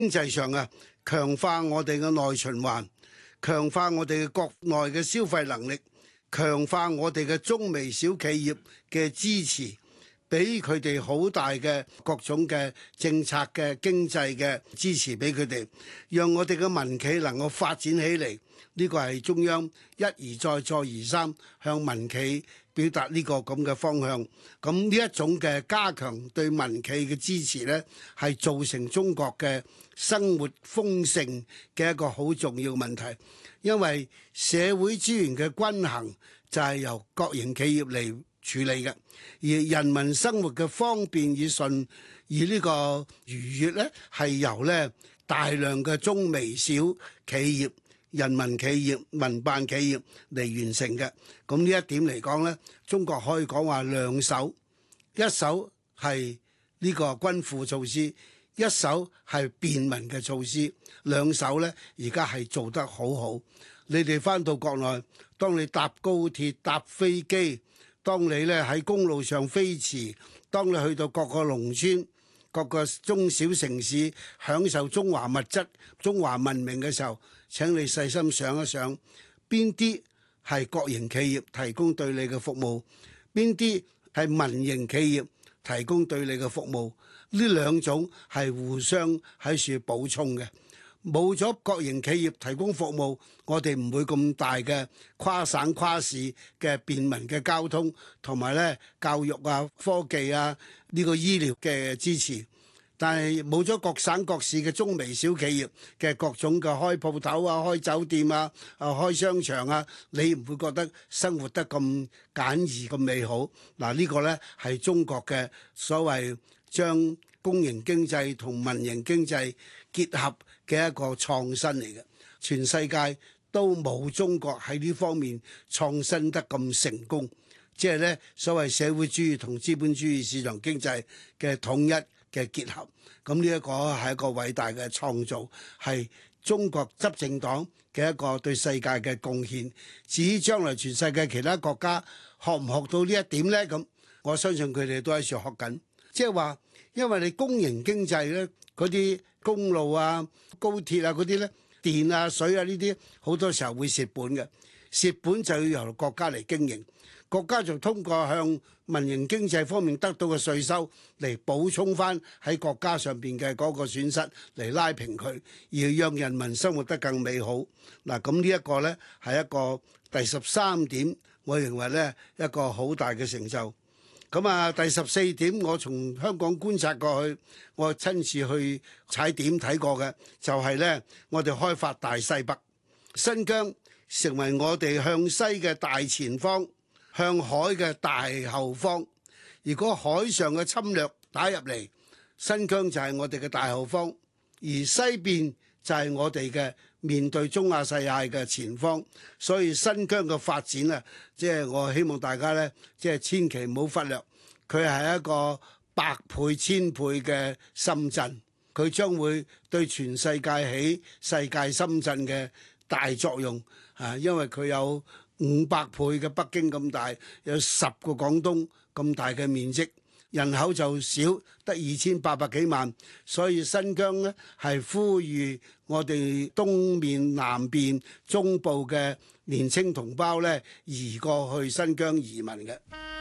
經濟上啊，強化我哋嘅內循環，強化我哋嘅國內嘅消費能力，強化我哋嘅中微小企業嘅支持，俾佢哋好大嘅各種嘅政策嘅經濟嘅支持俾佢哋，讓我哋嘅民企能夠發展起嚟。呢個係中央一而再再而三向民企表達呢個咁嘅方向。咁呢一種嘅加強對民企嘅支持呢，係造成中國嘅生活豐盛嘅一個好重要問題。因為社會資源嘅均衡就係由國營企業嚟處理嘅，而人民生活嘅方便與順，而呢個愉悅呢，係由呢大量嘅中微小企業、人民企業、民辦企業嚟完成嘅。咁呢一點嚟講呢，中國可以講話兩手，一手係呢個均富措施，一手係便民嘅措施，兩手呢而家係做得好好。你哋返到國內，當你搭高鐵、搭飛機，當你咧喺公路上飛馳，當你去到各個農村、各個中小城市享受中華物質、中華文明嘅時候，請你細心想一想，邊啲係國營企業提供對你嘅服務，邊啲係民營企業提供對你嘅服務？呢兩種係互相喺處補充嘅。冇咗國營企業提供服務，我哋唔會咁大嘅跨省跨市嘅便民嘅交通，同埋咧教育啊、科技啊、呢個醫療嘅支持。但係冇咗各省各市嘅中微小企業嘅各種嘅開鋪頭啊、開酒店啊、開商場啊，你唔會覺得生活得咁簡易、咁美好。嗱，呢個呢係中國嘅所謂將公營經濟同民營經濟結合嘅一個創新嚟嘅，全世界都冇中國喺呢方面創新得咁成功。即係呢所謂社會主義同資本主義市場經濟嘅統一嘅結合，咁呢一個係一個偉大嘅創造，係中國執政黨嘅一個對世界嘅貢獻。至於將來全世界其他國家學唔學到呢一點呢？咁我相信佢哋都喺處學緊。即係話，因為你公營經濟呢，嗰啲公路啊、高鐵啊嗰啲呢，電啊、水啊呢啲，好多時候會蝕本嘅。蝕本就要由國家嚟經營，國家就通過向民營經濟方面得到嘅稅收嚟補充翻喺國家上邊嘅嗰個損失，嚟拉平佢，而讓人民生活得更美好。嗱，咁呢一個呢，係一個第13點，我認為呢一個好大嘅成就。咁啊，第14點，我從香港觀察過去，我親自去踩點睇過嘅，就係呢：我哋開發大西北，新疆成為我哋向西嘅大前方，向海嘅大後方。如果海上嘅侵略打入嚟，新疆就係我哋嘅大後方，而西邊就係我哋嘅面對中亞世界嘅前方。所以新疆嘅發展啊，即係我希望大家呢，即係千祈唔好忽略，佢係一個百倍千倍嘅深圳，佢將會對全世界起世界深圳嘅大作用啊！因為佢有500倍嘅北京咁大，有10個廣東咁大嘅面積，人口就少得2800幾萬，所以新疆呢係呼籲我哋東面、南邊、中部嘅年青同胞呢移過去新疆移民嘅。